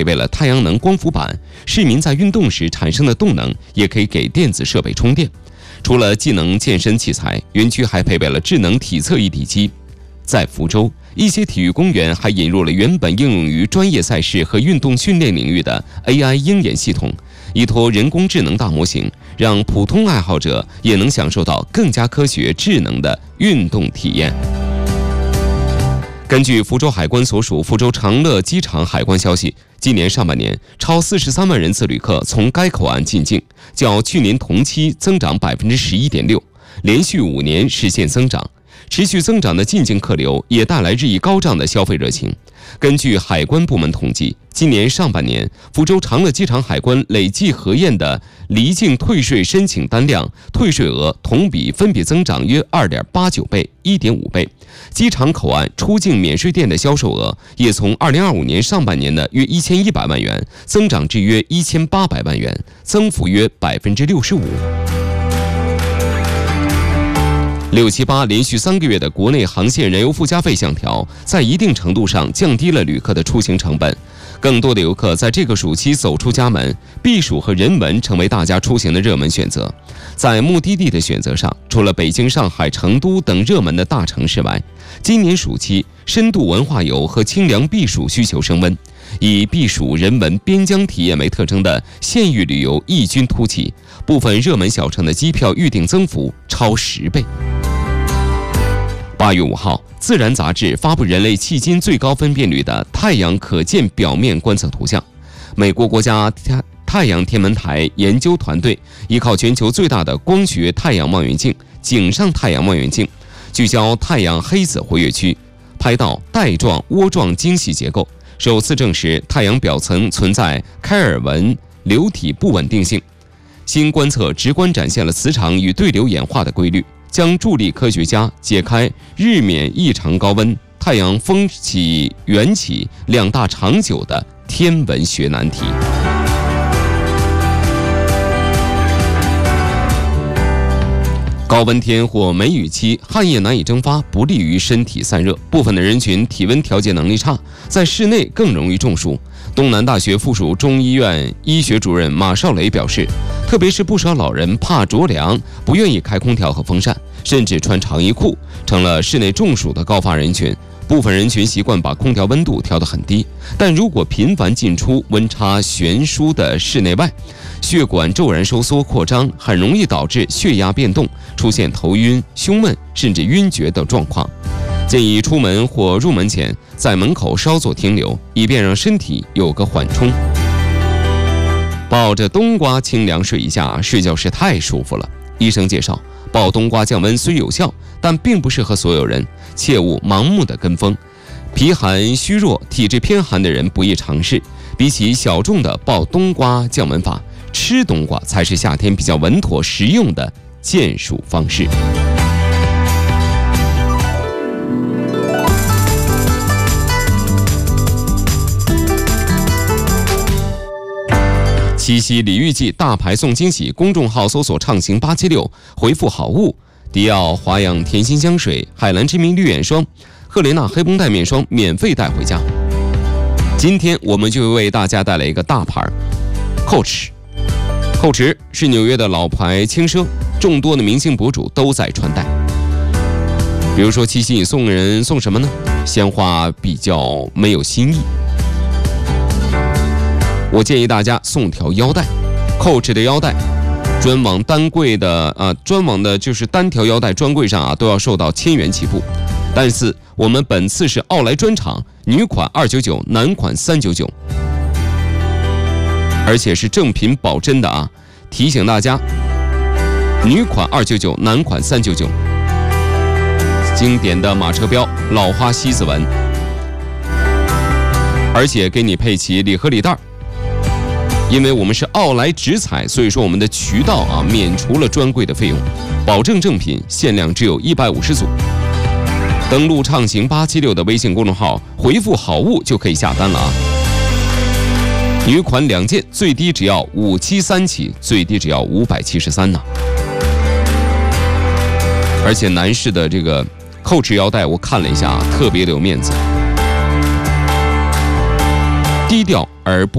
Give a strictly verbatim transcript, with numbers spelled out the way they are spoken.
备了太阳能光伏板，市民在运动时产生的动能也可以给电子设备充电。除了技能健身器材，园区还配备了智能体测一体机。在福州，一些体育公园还引入了原本应用于专业赛事和运动训练领域的 A I 鹰眼系统，依托人工智能大模型，让普通爱好者也能享受到更加科学智能的运动体验。根据福州海关所属福州长乐机场海关消息，今年上半年超四十三万人次旅客从该口岸进境，较去年同期增长百分之十一点六，连续五年实现增长。持续增长的进境客流也带来日益高涨的消费热情。根据海关部门统计，今年上半年福州长乐机场海关累计核验的离境退税申请单量、退税额同比分别增长约 二点八九倍、一点五倍。机场口岸出境免税店的销售额也从二零二五年上半年的约一千一百万元增长至约一千八百万元，增幅约百分之六十五。六七八连续三个月的国内航线燃油附加费下调，在一定程度上降低了旅客的出行成本。更多的游客在这个暑期走出家门，避暑和人文成为大家出行的热门选择。在目的地的选择上，除了北京、上海、成都等热门的大城市外，今年暑期深度文化游和清凉避暑需求升温，以避暑、人文、边疆体验为特征的县域旅游异军突起，部分热门小城的机票预订增幅超十倍。八月五号，《自然》杂志发布人类迄今最高分辨率的太阳可见表面观测图像。美国国家太阳天文台研究团队依靠全球最大的光学太阳望远镜井上太阳望远镜，聚焦太阳黑子活跃区，拍到带状窝状晶系结构，首次证实太阳表层存在开尔文流体不稳定性。新观测直观展现了磁场与对流演化的规律，将助力科学家解开日冕异常高温、太阳风起缘起两大长久的天文学难题。高温天或梅雨期，汗液难以蒸发，不利于身体散热。部分的人群体温调节能力差，在室内更容易中暑。东南大学附属中医院医学主任马少雷表示，特别是不少老人怕着凉，不愿意开空调和风扇，甚至穿长衣裤，成了室内中暑的高发人群。部分人群习惯把空调温度调得很低，但如果频繁进出温差悬殊的室内外，血管骤然收缩扩张，很容易导致血压变动，出现头晕、胸闷甚至晕厥的状况。建议出门或入门前在门口稍作停留，以便让身体有个缓冲。抱着冬瓜清凉睡一下，睡觉是太舒服了。医生介绍，抱冬瓜降温虽有效，但并不适合所有人，切勿盲目的跟风。脾寒虚弱、体质偏寒的人不宜尝试。比起小众的抱冬瓜降温法，吃冬瓜才是夏天比较稳妥实用的健暑方式。七夕礼遇季大牌送惊喜，公众号搜索畅行八七六，回复好物，迪奥花样甜心香水、海蓝之谜绿眼霜、赫莲娜黑绷带面霜免费带回家。今天我们就为大家带来一个大牌 Coach。Coach 是纽约的老牌轻奢，众多的明星博主都在穿戴。比如说七夕你送人送什么呢？鲜花比较没有新意，我建议大家送条腰带 ，Coach 的腰带，专网单柜的啊，专网的就是单条腰带专柜上啊都要售到千元起步。但是我们本次是奥莱专场，女款二九九，男款三九九，而且是正品保真的啊！提醒大家，女款二九九，男款三九九，经典的马车标，老花西子纹，而且给你配齐礼盒礼袋。因为我们是奥莱直采，所以说我们的渠道啊免除了专柜的费用，保证正品，限量只有一百五十组。登录畅行八七六的微信公众号，回复好物就可以下单了啊！女款两件，最低只要五七三起，最低只要五百七十三呢。而且男士的这个Coach腰带，我看了一下，特别的有面子，低调而不